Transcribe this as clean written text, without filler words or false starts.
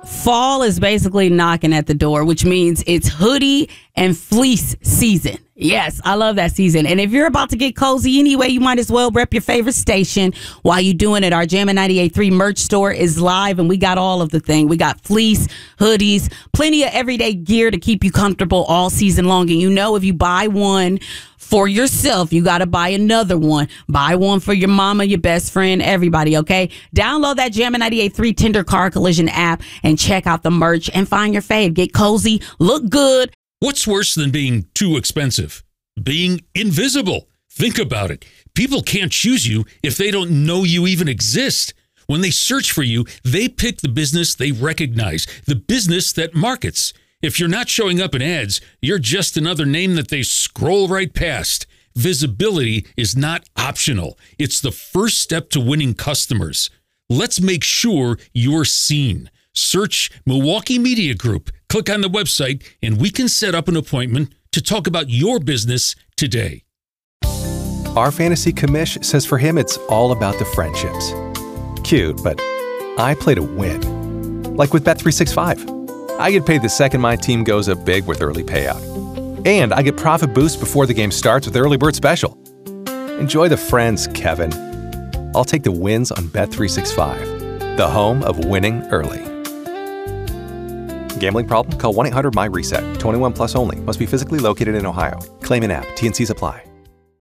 fall is basically knocking at the door, which means it's hoodie and fleece season. Yes, I love that season. And if you're about to get cozy anyway, you might as well rep your favorite station while you're doing it. Our Jammin' 98.3 merch store is live, and we got all of the thing. We got fleece, hoodies, plenty of everyday gear to keep you comfortable all season long. And you know, if you buy one for yourself, you got to buy another one. Buy one for your mama, your best friend, everybody, okay? Download that Jammin' 98.3 Tender Car Collision app and check out the merch and find your fave. Get cozy, look good. What's worse than being too expensive? Being invisible. Think about it. People can't choose you if they don't know you even exist. When they search for you, they pick the business they recognize, the business that markets. If you're not showing up in ads, you're just another name that they scroll right past. Visibility is not optional. It's the first step to winning customers. Let's make sure you're seen. Search Milwaukee Media Group. Click on the website, and we can set up an appointment to talk about your business today. Our fantasy commish says for him it's all about the friendships. Cute, but I play to win. Like with Bet365. I get paid the second my team goes up big with early payout. And I get profit boost before the game starts with Early Bird Special. Enjoy the friends, Kevin. I'll take the wins on Bet365, the home of winning early. Gambling problem? Call 1-800-MY-RESET. 21 plus only. Must be physically located in Ohio. Claim in app. T&Cs apply.